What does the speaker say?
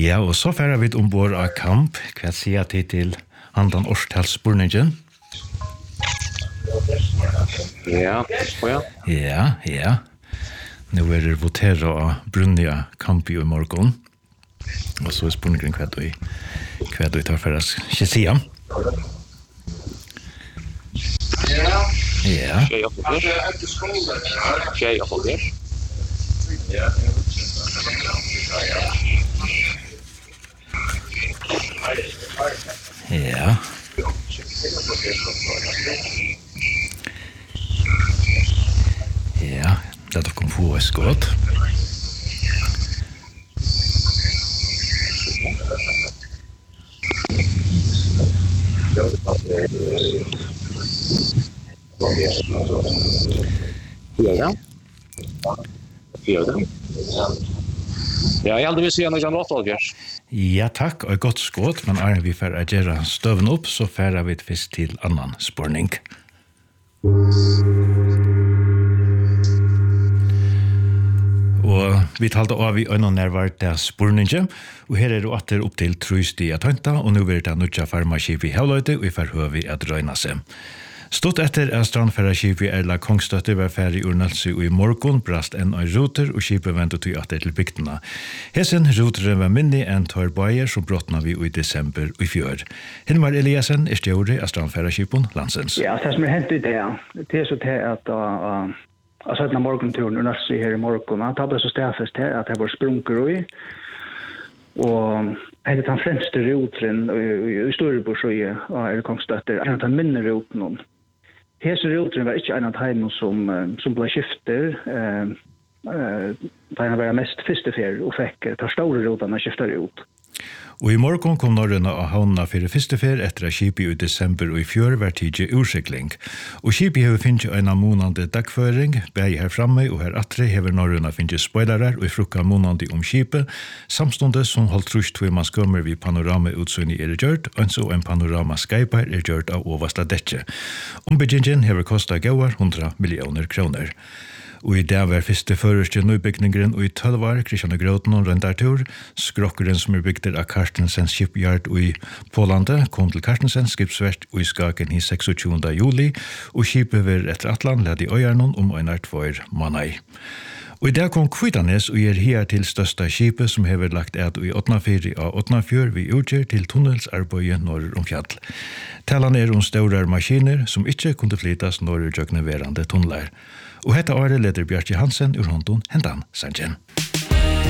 Ja, og så færer vi ombord av kamp. Hva sier jeg til andan årstalsspurningen? Ja. Ja. Nå det voteret av Brunja kamp i morgen. Og så spurningen hva du tar for oss. Ikke sier. Ja. Tjej och folder. Ja. Ja, det kom få skott. Fyra. Ja, jeg aldri vil si noe om 8. Ja, takk, og godt skått, men er vi for å gjøre støven opp, så færer vi først til annan spørning. Og vi talte av i øynene nærvær til spørningen, og her det atter opp til trøyst i Atøynta, og nå det nødja farmaskip i Havløyde, og vi får høre vi at røyne seg. Stått etter strandfærerskip i Erla Kongstøtte var ferdig urnelse og i morgen brast en av ruter og skipet ventet til atter til bygdene. Hesen ruteren var minnig enn tar bøyer som brottna vi i desember og i fjør. Hilmar Eliasen stjåre av strandfærerskipen Landsens. Ja, det som hendt i det så til at av 17. morgenturen urnelse her i morgen, han tar så stedfest til at det var sprunker og i. Og det den fremste ruteren i Storebosjøye av Erla Kongstøtte, den minne ruteren. Hese ruteren var ikke en av tegnen som ble skifter. Den var mest førstefer og fikk ta store ruterne skifter ut. Og i morgen kom Norrøna av havna for førstefer etter at skipet i desember og i fjør var tidlig ursikling. Og skipet har finnet en månande dagføring, begge her framme og her atre har Norrøna finnet spoilere og frukka månande om skipet, samstundet som holdt trusht hvor man skummer vid panoramautsynning gjørt, og så en panorama-skyper gjørt av oversta dekke. Ombyggingen har kostet gauar 100 millioner kroner. Og i det var første førerste nøybyggningen og i 12 år, Kristian Gråten og Rendartur, skrokkeren som bygd av Karstensens Shipyard i Pålande, kom til Karstensens skipsvert og i Skagen i 26. juli, og skipet var etter Atlant led i Øyarnon om øynar 2 måneder. Og i dag kom Kvitanes og her til største skipet som hever lagt et i 8.4 av 8.4 vi utgjør til tunnelsarbeidet norr om fjall. Talan om store maskiner som ikke kunne flytas norr utjøkne verande tunneler. Og hetta året leder Bjarki Hansen ur Hondon hendan Sanchen.